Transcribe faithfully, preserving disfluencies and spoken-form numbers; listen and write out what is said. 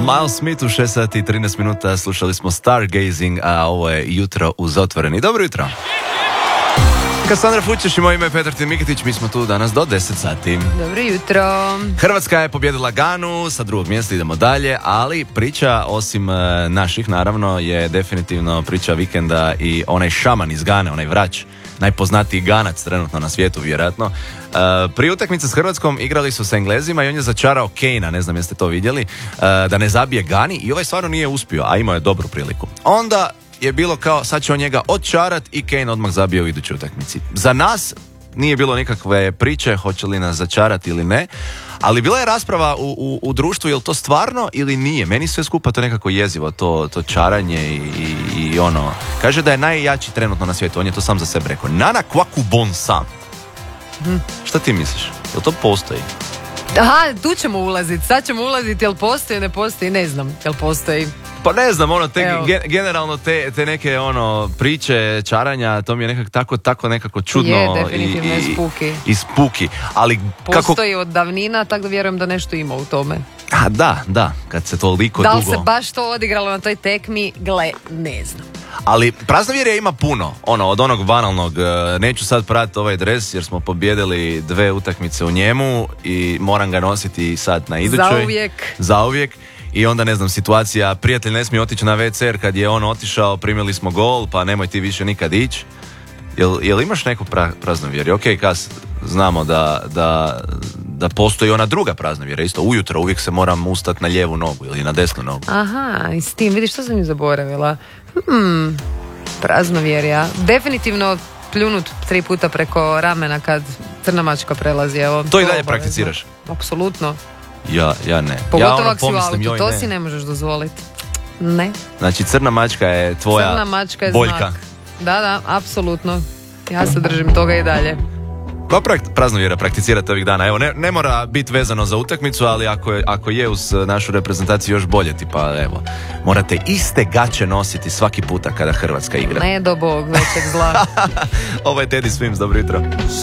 Miles Smith u šest sati i trinaest minuta, slušali smo Stargazing, a ovo je jutro uz otvoreni. Dobro jutro. Kassandra Fučeš i moje ime je Petar Timiketić, mi smo tu danas do deset sati. Dobro jutro. Hrvatska je pobjedila Ganu, sa drugog mjesta idemo dalje, ali priča osim uh, naših, naravno, je definitivno priča vikenda i onaj šaman iz Gane, onaj vrać, najpoznatiji Ganac trenutno na svijetu, vjerojatno. Uh, prije utakmice s Hrvatskom igrali su s Englezima i on je začarao Kanea, ne znam jeste to vidjeli, uh, da ne zabije Gani i ovaj stvarno nije uspio, a imao je dobru priliku. Onda je bilo kao, sad će on njega odčarat i Kane odmah zabio u idućoj utakmici. Za nas nije bilo nikakve priče, hoće li nas začarati ili ne, ali bila je rasprava u, u, u društvu, je li to stvarno ili nije. Meni sve skupa to nekako jezivo, to, to čaranje i, i, i ono. Kaže da je najjači trenutno na svijetu, on je to sam za sebe rekao. Nana Kwaku Bon Sam. Hm. Šta ti misliš? Jel to postoji? Aha, tu ćemo ulaziti, sad ćemo ulaziti, jel postoji, ne postoji, ne znam, jel postoji. Pa ne znam, ono, te, gen, generalno te, te neke, ono, priče, čaranja, to mi je nekako tako, tako nekako čudno. Je, definitivno i, i spuki. I spuki, ali postoji kako... od davnina, tako da vjerujem da nešto ima u tome. A da, da, kad se toliko da dugo... Da li se baš to odigralo na toj tekmi, gle, ne znam. Ali praznovjerja ima puno, ono, od onog banalnog, neću sad pratiti ovaj dres jer smo pobjedili dve utakmice u njemu i moram ga nositi sad na idućoj. Zauvijek. Zauvijek. I onda, ne znam, situacija, prijatelj ne smije otići na ve ce jer kad je on otišao, primili smo gol, pa nemoj ti više nikad ići. Jel, jel imaš neko pra, praznovjerje? Ok, Kas, znamo da, da, da postoji ona druga praznovjerja, isto ujutro uvijek se moram ustati na lijevu nogu ili na desnu nogu. Aha, i s tim, vidiš što sam ju zaboravila. Hmm, praznovjerja. Definitivno pljunut tri puta preko ramena kad crna mačka prelazi. Evo, to i dalje prakticiraš? Apsolutno. Ja, ja ne. Pogotovo ja ako si u autu, to ne. si ne možeš dozvoliti. Ne. Znači crna mačka je tvoja crna mačka je boljka. Znak. Da, da, apsolutno. Ja se držim toga i dalje. Koja praznovjera prakticirate ovih dana? Evo, ne, ne mora biti vezano za utakmicu, ali ako je, ako je uz našu reprezentaciju još bolje, tipa, evo, morate iste gaće nositi svaki puta kada Hrvatska igra. Ne do bog, većeg zla. Ovo je Teddy Swims, dobro jutro.